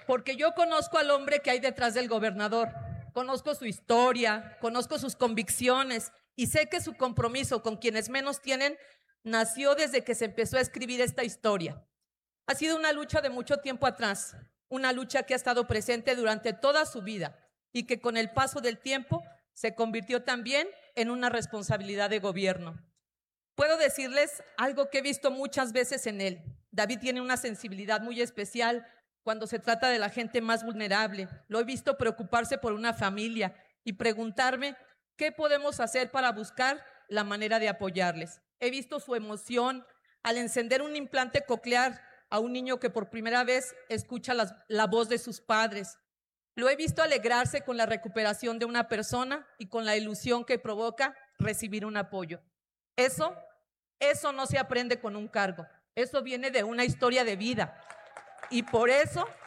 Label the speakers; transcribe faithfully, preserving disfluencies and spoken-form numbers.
Speaker 1: porque yo conozco al hombre que hay detrás del gobernador, conozco su historia, conozco sus convicciones y sé que su compromiso con quienes menos tienen nació desde que se empezó a escribir esta historia. Ha sido una lucha de mucho tiempo atrás, una lucha que ha estado presente durante toda su vida y que con el paso del tiempo se convirtió también en una responsabilidad de gobierno. Puedo decirles algo que he visto muchas veces en él. David tiene una sensibilidad muy especial cuando se trata de la gente más vulnerable. Lo he visto preocuparse por una familia y preguntarme qué podemos hacer para buscar la manera de apoyarles. He visto su emoción al encender un implante coclear a un niño que por primera vez escucha las, la voz de sus padres. Lo he visto alegrarse con la recuperación de una persona y con la ilusión que provoca recibir un apoyo. Eso, eso no se aprende con un cargo. Eso viene de una historia de vida. Y por eso